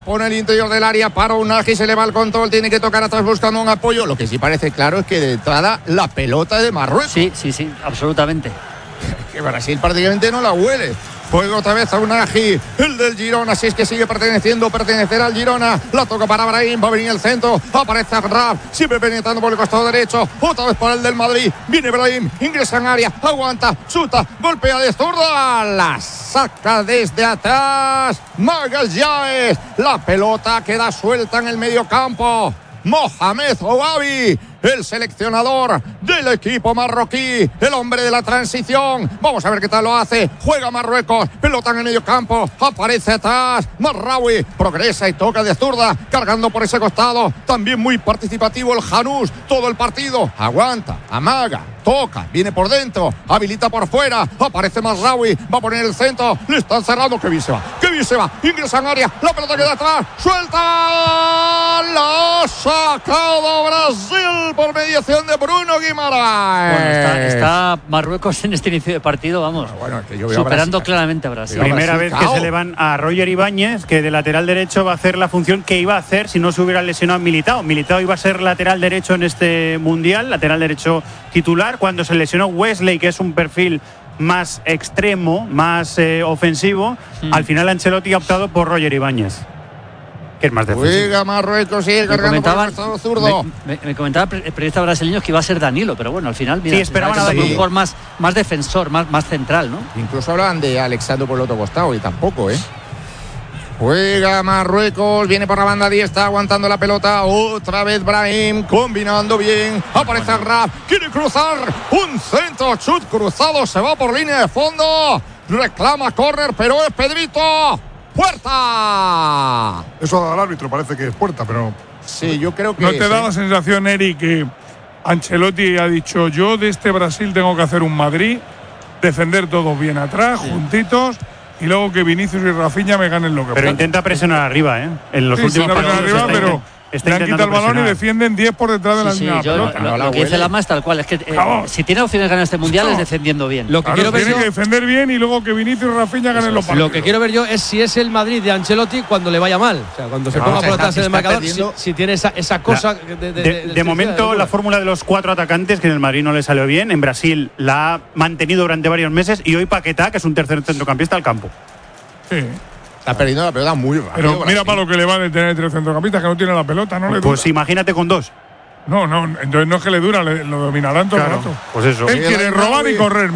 Pone el interior del área para Unagi, se le va el control, tiene que tocar atrás buscando un apoyo. Lo que sí parece claro es que de entrada la pelota de Marruecos. Sí, absolutamente. Que Brasil prácticamente no la huele. Juega otra vez a Unagi, el del Girona, si es que sigue pertenecer al Girona. La toca para Brahim, va a venir el centro, aparece Raf, siempre penetrando por el costado derecho. Otra vez para el del Madrid, viene Brahim, ingresa en área, aguanta, chuta, golpea de zurda, la saca desde atrás Magallanes. La pelota queda suelta en el medio campo. Mohamed Ouabi, el seleccionador del equipo marroquí, el hombre de la transición. Vamos a ver qué tal lo hace. Juega Marruecos, pelota en el medio campo, aparece atrás Marraoui, progresa y toca de zurda, cargando por ese costado. También muy participativo el Janús, todo el partido. Aguanta, amaga, toca, viene por dentro, habilita por fuera, aparece Marraoui, va a poner el centro, le están cerrando. Qué bien se va, ingresa en área, la pelota queda atrás, suelta, la ha sacado Brasil por mediación de Bruno Guimaraes. Bueno, está Marruecos en este inicio de partido, vamos, es que yo veo superando claramente a Brasil. Primera vez que se le van a Roger Ibáñez, que de lateral derecho va a hacer la función que iba a hacer si no se hubiera lesionado Militao. Militao iba a ser lateral derecho en este mundial, lateral derecho titular. Cuando se lesionó Wesley, que es un perfil más extremo, más ofensivo, al final Ancelotti ha optado por Roger Ibáñez, que es más defensivo. Juega Marruecos, sigue cargando por el costado zurdo. Me comentaba el periodista brasileño que iba a ser Danilo, pero bueno, al final mira, sí, esperaban a un jugador más defensor, más central, ¿no? Incluso hablaban de Alexandro por el otro costado y tampoco, Juega Marruecos, viene por la banda diestra, aguantando la pelota. Otra vez Brahim, combinando bien. Aparece Raf, quiere cruzar. Un centro, chut cruzado, se va por línea de fondo. Reclama córner, pero es Pedrito. ¡Puerta! Eso al árbitro parece que es puerta, pero... Sí, yo creo que... ¿No te da la sensación, Eric, que Ancelotti ha dicho: yo de este Brasil tengo que hacer un Madrid, defender todos bien atrás, juntitos, y luego que Vinicius y Rafinha me ganen lo que Pero puedan? intenta presionar arriba, En los últimos partidos arriba, pero le han quitado el balón y defienden 10 por detrás de la línea de la pelota. Lo que dice Lama es tal cual, es que si tiene opciones de ganar este mundial es defendiendo bien. Lo que quiero ver tiene que defender bien y luego que Vinicius y Rafinha ganen los partidos. Lo que quiero ver yo es si es el Madrid de Ancelotti cuando le vaya mal, o sea, cuando se ponga por detrás del marcador, si tiene esa cosa de momento la fórmula de los 4 atacantes, que en el Madrid no le salió bien, en Brasil la ha mantenido durante varios meses, y hoy Paquetá, que es un tercer centrocampista, al campo. Sí. Está perdiendo la pelota muy rápido. Pero mira para lo que le va a detener entre los centrocampistas, que no tiene la pelota, no le dura. Pues imagínate con 2. No, entonces no es que le dura, lo dominarán todo el rato. Pues eso. Él quiere robar y correr,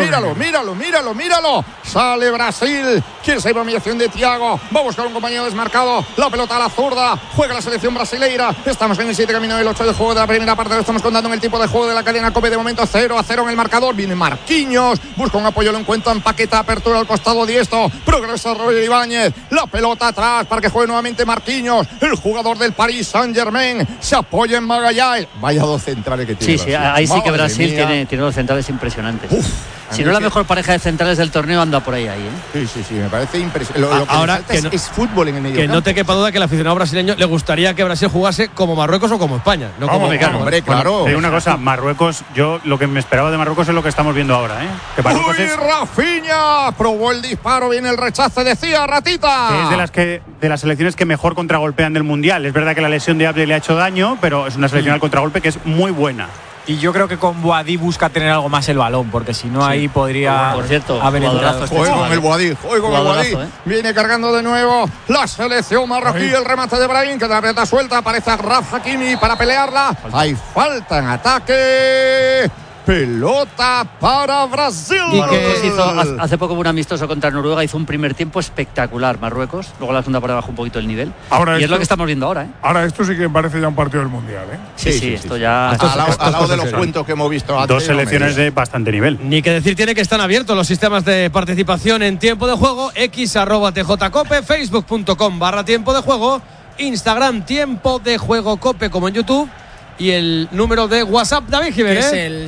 míralo. Sale Brasil, quiere salir por mediación de Thiago, va a buscar un compañero desmarcado, la pelota a la zurda, juega la selección brasileira. Estamos en el 7 camino del 8 de juego de la primera parte, lo estamos contando en el tipo de juego de la cadena COPE. De momento 0-0 en el marcador, viene Marquinhos, busca un apoyo, lo encuentra en Paquetá, apertura al costado diestro, progresa Roger Ibáñez, la pelota atrás para que juegue nuevamente Marquinhos, el jugador del Paris Saint-Germain, se apoya en Magallanes. Vaya dos centrales que tiene. Sí, ahí sí que Brasil tiene dos centrales impresionantes. Si no la mejor pareja de centrales del torneo, anda por ahí, Sí, me parece impresionante. Lo que ahora es fútbol en el medio que campo. no te quepa duda que el aficionado brasileño le gustaría que Brasil jugase como Marruecos o como España, no como claro. Hay una cosa, Marruecos, yo lo que me esperaba de Marruecos es lo que estamos viendo ahora, Que Marruecos Rafinha probó el disparo, viene el rechace, decía Ratita. Que es de las selecciones que mejor contragolpean del mundial. Es verdad que la lesión de Abde le ha hecho daño, pero es una selección al contragolpe que es muy buena. Y yo creo que con Boadí busca tener algo más el balón, porque si no ahí podría por cierto, haber entrado. Juego con el Boadí. Viene cargando de nuevo la selección marroquí, el remate de Brahim, que da la pelota suelta, aparece Raf Hakimi para pelearla. Hay falta en ataque. Pelota para Brasil. Y que hizo hace poco un amistoso contra Noruega, hizo un primer tiempo espectacular Marruecos, luego la segunda por debajo un poquito el nivel. Y es lo que estamos viendo ahora. Ahora esto sí que parece ya un partido del mundial. Sí, esto ya al lado de los cuentos que hemos visto antes. Dos selecciones de bastante nivel. Ni que decir tiene que están abiertos los sistemas de participación en tiempo de juego. x@tjcope, facebook.com/tiempo de juego, Instagram tiempo de juego cope, como en YouTube. Y el número de WhatsApp, David Jiménez, es el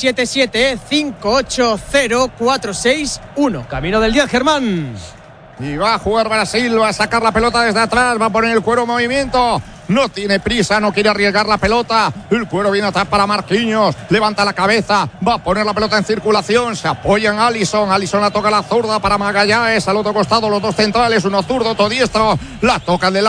677-580-461. Camino del 10, Germán. Y va a jugar Brasil, va a sacar la pelota desde atrás, va a poner el cuero en movimiento. no tiene prisa, no quiere arriesgar la pelota. El cuero viene atrás para Marquinhos, levanta la cabeza, va a poner la pelota en circulación, se apoya en Alisson la toca la zurda para Magallanes, al otro costado los dos centrales, uno zurdo, otro diestro, la toca el de